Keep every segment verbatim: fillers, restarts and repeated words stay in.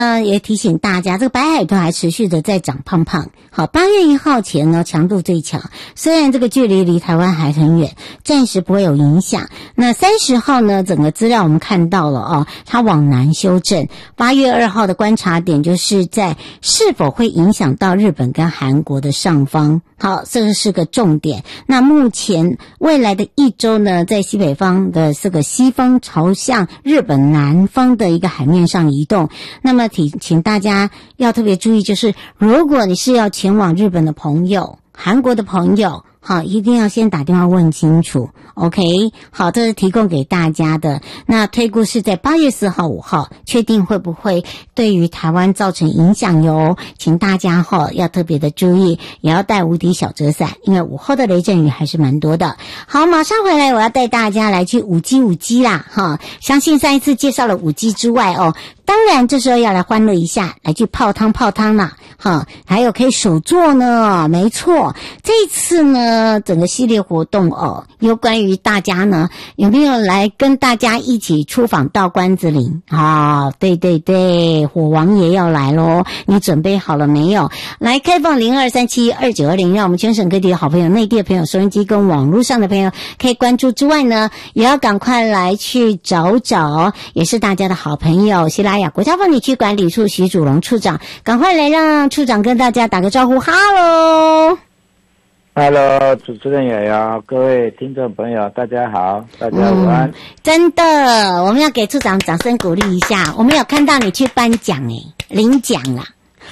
呃，也提醒大家，这个白海豚还持续的在长胖胖。好，八月一号前呢，强度最强。虽然这个距离离台湾还很远，暂时不会有影响。那三十号呢，整个资料我们看到了哦，它往南修正。八月二号的观察点就是在是否会影响到日本跟韩国的上方。好，这个是个重点。那目前未来的一周呢，在西北方的这个西风朝向日本南方的一个海面上移动。那么提请大家要特别注意，就是如果你是要前往日本的朋友、韩国的朋友，好，一定要先打电话问清楚 ，OK？ 好，这是提供给大家的。那推估是在八月四号、五号，确定会不会对于台湾造成影响哟？请大家哈要特别的注意，也要带无敌小折伞，因为午后的雷阵雨还是蛮多的。好，马上回来，我要带大家来去五 G 五 G 啦，哈！相信上一次介绍了五 G 之外哦，当然这时候要来欢乐一下，来去泡汤泡汤啦，哈！还有可以手作呢，没错，这一次呢。整个系列活动哦，有关于大家呢有没有来跟大家一起出访到关子岭啊、哦？对对对，火王爷要来咯，你准备好了没有？来开放零二三七二九二零，让我们全省各地的好朋友、内地的朋友、收音机跟网络上的朋友可以关注之外呢，也要赶快来去找找，也是大家的好朋友西拉雅国家风景区管理处徐祖龙处长，赶快来让处长跟大家打个招呼，哈喽。 Hello， 主持人瑶瑶，各位听众朋友，大家好，大家午安、嗯。 真的，我们要给处长掌声鼓励一下。我们有看到你去颁奖诶，领奖啦。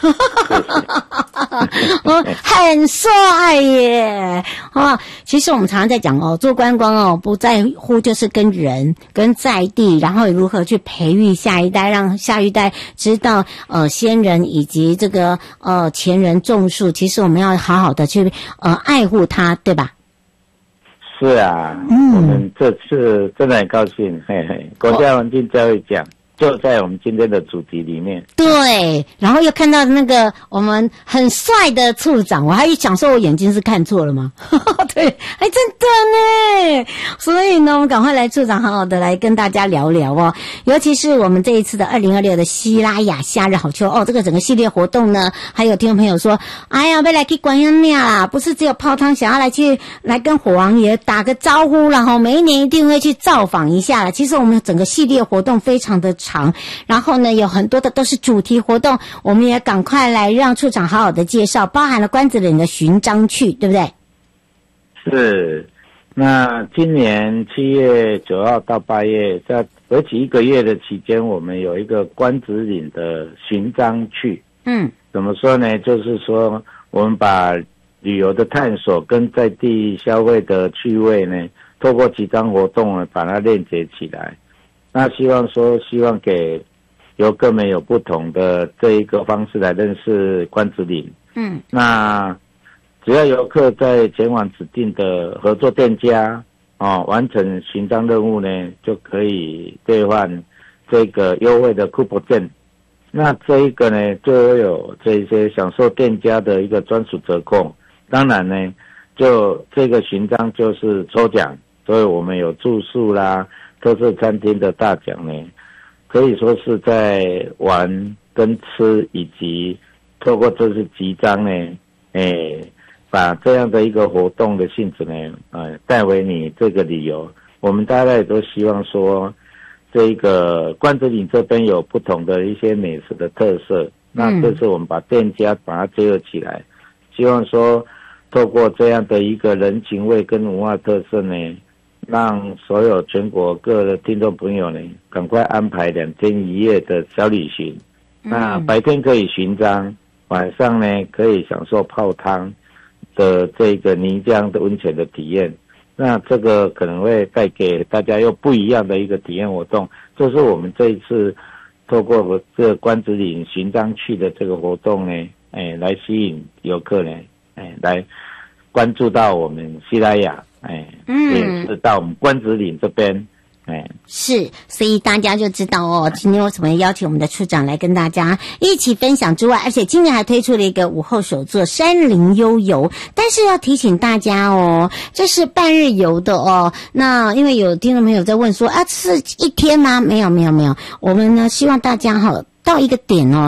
我很帅耶！啊，其实我们常常在讲哦，做观光哦，不在乎就是跟人、跟在地，然后如何去培育下一代，让下一代知道呃先人以及这个呃前人种树，其实我们要好好的去呃爱护它，对吧？ 是啊，嗯，我们这次真的很高兴，嘿嘿，国家环境教育奖。就在我们今天的主题里面， 对，然后又看到那个我们很帅的处长，我还想说我眼睛是看错了吗？对，还真的呢。所以呢，我们赶快来处长好好的来跟大家聊聊哦，尤其是我们这一次的二零二六的西拉雅夏日好秋哦，这个整个系列活动呢，还有听众朋友说，哎呀，要来去观音庙啦，不是只有泡汤，想要来去来跟火王爷打个招呼啦，然后每一年一定会去造访一下啦。其实我们整个系列活动非常的长，然后呢有很多的都是主题活动，我们也赶快来让处长好好的介绍，包含了关子岭的寻章去，对不对？ 是，那今年七月九号到八月，在为期一个月的期间，我们有一个关子岭的寻章去。嗯，怎么说呢？就是说我们把旅游的探索跟在地消费的趣味呢，透过几张活动呢，把它链接起来。那希望说，希望给游客们有不同的这一个方式来认识关子岭。嗯，那只要游客在前往指定的合作店家哦，完成寻章任务呢，就可以兑换这个优惠的 coupon 券。那这一个呢，就会有这一些享受店家的一个专属折扣。当然呢，就这个寻章就是抽奖，所以我们有住宿啦、特色餐厅的大奖呢，可以说是在玩跟吃以及透过这次集章呢，诶，把这样的一个活动的性质呢，呃，带回你这个旅游。我们大家也都希望说，这个关子岭这边有不同的一些美食的特色，那这次我们把店家把它结合起来，希望说透过这样的一个人情味跟文化特色呢，让所有全国各的听众朋友呢，赶快安排两天一夜的小旅行。嗯、那白天可以寻章，晚上呢可以享受泡汤的这个泥浆的温泉的体验。那这个可能会带给大家又不一样的一个体验活动，这是我们这一次透过这个关子岭寻章去的这个活动呢，哎，来吸引游客呢，哎，来关注到我们西拉雅，哎，嗯，也是到我们关子岭这边。 是，所以大家就知道哦，今天为什么邀请我们的处长来跟大家一起分享之外，而且今年还推出了一个午后手作山林悠游，但是要提醒大家哦，这是半日游的哦。那因为有听众朋友在问说啊，是一天吗？没有没有没有，我们呢希望大家哈到一个点哦。